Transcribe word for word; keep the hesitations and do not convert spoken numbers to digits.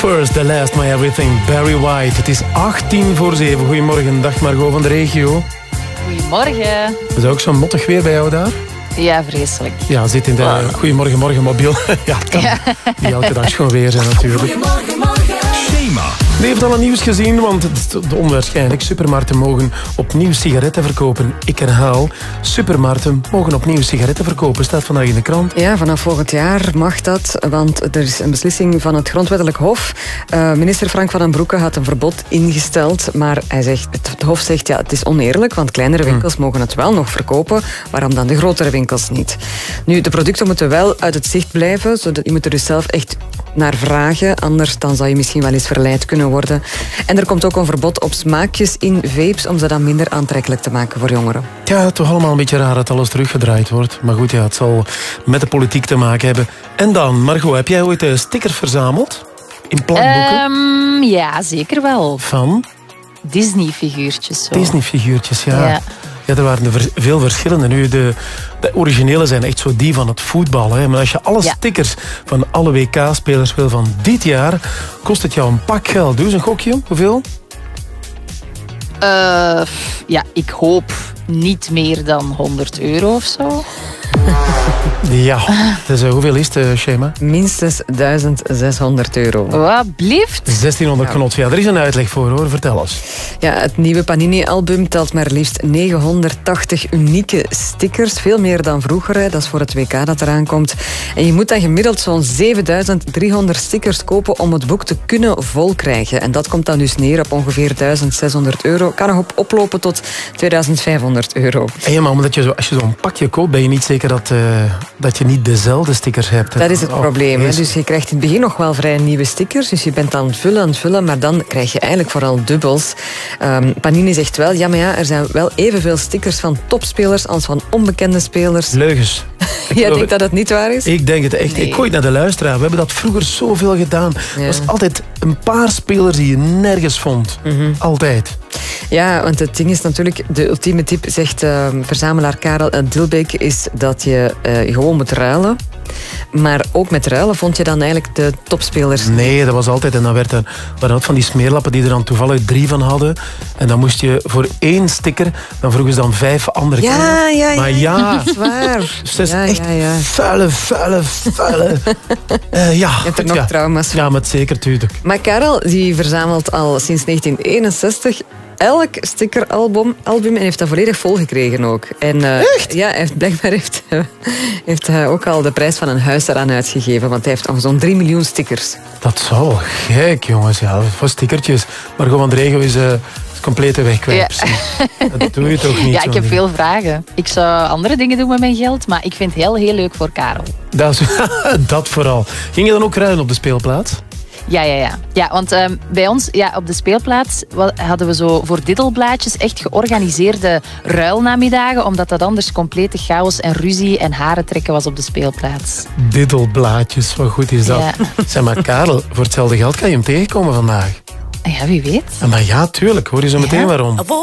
First, the last, my everything, Barry White. Het is achttien voor zeven. Goedemorgen, dag Margot van de regio. Goedemorgen. Is het ook zo mottig weer bij jou daar? Ja, vreselijk. Ja, zit in de wow. Goedemorgen, morgen mobiel. Ja, het kan ja. niet elke dag schoon weer zijn natuurlijk. Goedemorgen, morgen. Schema. U heeft al het nieuws gezien, want het is onwaarschijnlijk. Supermarkten mogen opnieuw sigaretten verkopen. Ik herhaal, supermarkten mogen opnieuw sigaretten verkopen. Staat vandaag in de krant. Ja, vanaf volgend jaar mag dat, want er is een beslissing van het Grondwettelijk Hof. Uh, minister Frank van den Broeke had een verbod ingesteld, maar hij zegt, het Hof zegt, ja, het is oneerlijk, want kleinere winkels hmm. mogen het wel nog verkopen. Waarom dan de grotere winkels niet? Nu, de producten moeten wel uit het zicht blijven, zodat je moet er dus zelf echt naar vragen, anders dan zou je misschien wel eens verleid kunnen worden. En er komt ook een verbod op smaakjes in vapes, om ze dan minder aantrekkelijk te maken voor jongeren. Ja, toch allemaal een beetje raar dat alles teruggedraaid wordt. Maar goed, ja, het zal met de politiek te maken hebben. En dan, Margot, heb jij ooit stickers verzameld? In plakboeken? Um, ja, zeker wel. Van? Disney-figuurtjes. Zo. Disney-figuurtjes, ja. ja. Ja, er waren er veel verschillende. Nu, de, de originele zijn echt zo die van het voetbal. Hè. Maar als je alle ja. stickers van alle W K-spelers wil van dit jaar, kost het jou een pak geld. Doe eens een gokje. Hoeveel? Uh, ja, ik hoop niet meer dan honderd euro of zo. Ja, dus, uh, hoeveel is het, uh, Schema? Minstens duizend zeshonderd euro. Wat blieft? zestienhonderd ja. knot. Ja, er is een uitleg voor, hoor. Vertel eens. Ja, het nieuwe Panini-album telt maar liefst negenhonderdtachtig unieke stickers. Veel meer dan vroeger, hè. Dat is voor het W K dat eraan komt. En je moet dan gemiddeld zo'n zevenduizend driehonderd stickers kopen om het boek te kunnen volkrijgen. En dat komt dan dus neer op ongeveer duizend zeshonderd euro. Kan nog op oplopen tot tweeduizend vijfhonderd euro. En ja, maar omdat je zo, als je zo'n pakje koopt, ben je niet zeker dat, uh, dat je niet dezelfde stickers hebt. Hè? Dat is het oh, probleem. Hè? Dus je krijgt in het begin nog wel vrij nieuwe stickers. Dus je bent aan het vullen, aan het vullen. Maar dan krijg je eigenlijk vooral dubbels. Um, Panini zegt wel, ja, maar ja, er zijn wel evenveel stickers van topspelers als van onbekende spelers. Leugens. Jij denkt dat het niet waar is? Ik denk het echt. Nee. Ik gooi het naar de luisteraar. We hebben dat vroeger zoveel gedaan. Ja. Er was altijd een paar spelers die je nergens vond. Mm-hmm. Altijd. Ja, want het ding is natuurlijk, de ultieme tip, zegt uh, verzamelaar Karel Dilbeek, is dat je uh, gewoon moet ruilen. Maar ook met ruilen vond je dan eigenlijk de topspelers? Nee, dat was altijd. En dan werd er, waren dat van die smeerlappen die er dan toevallig drie van hadden. En dan moest je voor één sticker, dan vroegen ze dan vijf andere ja, kennen. Ja, ja, maar ja. Dat is waar. Dus dat is ja, echt ja, ja. vuile, vuile, vuile. uh, ja. Je hebt er nog ja. trauma's. Ja, maar zeker, tuurlijk. Maar Karel, die verzamelt al sinds negentien eenenzestig... elk stickeralbum album en heeft dat volledig volgekregen ook. En, uh, Echt? Ja, hij heeft, blijkbaar heeft, uh, heeft hij ook al de prijs van een huis eraan uitgegeven, want hij heeft al zo'n drie miljoen stickers. Dat zou wel gek, jongens. Ja, voor stickertjes. Maar gewoon de regio is... Uh, complete weg kwijt. Ja. Dat doe je toch niet? Ja, ik heb niet. veel vragen. Ik zou andere dingen doen met mijn geld, maar ik vind het heel, heel leuk voor Karel. Dat, is, dat vooral. Ging je dan ook ruilen op de speelplaats? Ja, ja, ja. ja want um, bij ons ja, op de speelplaats hadden we zo voor diddelblaadjes echt georganiseerde ruilnamiddagen, omdat dat anders complete chaos en ruzie en haren trekken was op de speelplaats. Diddelblaadjes, wat goed is dat. Ja. Zeg maar, Karel, voor hetzelfde geld kan je hem tegenkomen vandaag. Ja, wie weet. Maar ja, tuurlijk. Hoor je zo meteen ja. waarom.